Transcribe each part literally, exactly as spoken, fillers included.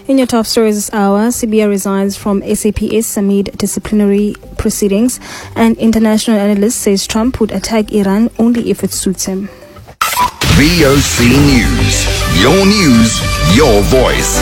In your top stories this hour, Sibiya resigns from S A P S amid disciplinary proceedings, and international analyst says Trump would attack Iran only if it suits him. V O C News. Your news, your voice.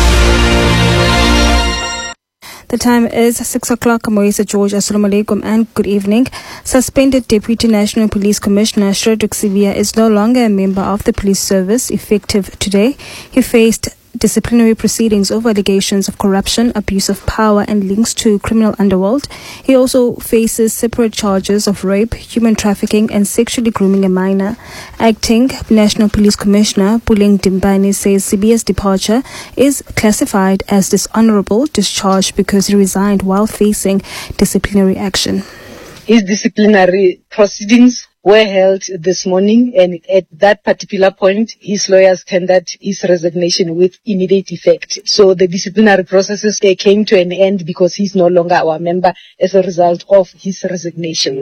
The time is six o'clock. Moisa George, assalamu alaikum and good evening. Suspended Deputy National Police Commissioner Sherduk Sibiya is no longer a member of the police service effective today. He faced disciplinary proceedings over allegations of corruption, abuse of power and links to criminal underworld. He also faces separate charges of rape, human trafficking and sexually grooming a minor. Acting National Police Commissioner Puleng Dimbane says Sibiya's departure is classified as dishonorable discharge because he resigned while facing disciplinary action. His disciplinary proceedings were held this morning, and at that particular point, his lawyers tendered his resignation with immediate effect. So the disciplinary processes they came to an end because he's no longer our member as a result of his resignation.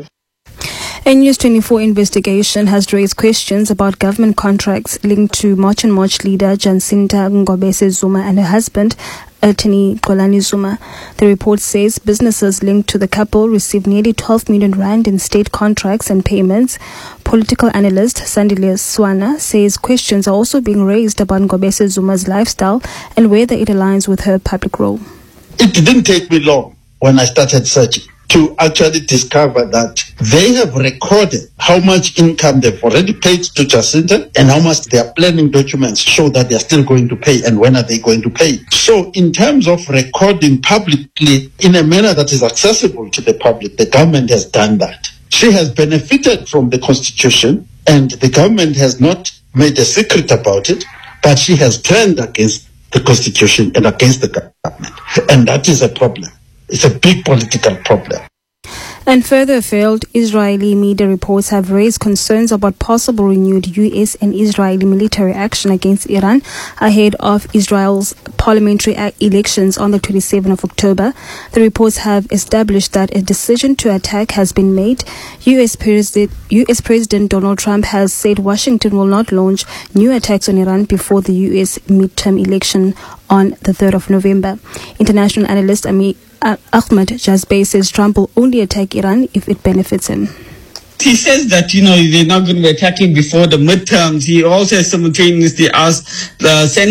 A News twenty-four investigation has raised questions about government contracts linked to March and March leader Jacinta Ngobese Zuma and her husband, Attorney Xolani Zuma. The report says businesses linked to the couple received nearly twelve million rand in state contracts and payments. Political analyst Sandile Swana says questions are also being raised about Ngobese Zuma's lifestyle and whether it aligns with her public role. It didn't take me long when I started searching to actually discover that they have recorded how much income they've already paid to Jacinta and how much their planning documents show that they're still going to pay and when are they going to pay. So in terms of recording publicly in a manner that is accessible to the public, the government has done that. She has benefited from the Constitution and the government has not made a secret about it, but she has turned against the Constitution and against the government. And that is a problem. It's a big political problem. And further afield, Israeli media reports have raised concerns about possible renewed U S and Israeli military action against Iran ahead of Israel's parliamentary elections on the twenty-seventh of October. The reports have established that a decision to attack has been made. U S President, U S President Donald Trump has said Washington will not launch new attacks on Iran before the U S midterm election on the third of November. International analyst Ami Uh, Ahmed Jazbeh says Trump will only attack Iran if it benefits him. He says that, you know, they're not going to be attacking before the midterms. He also simultaneously asked the Senate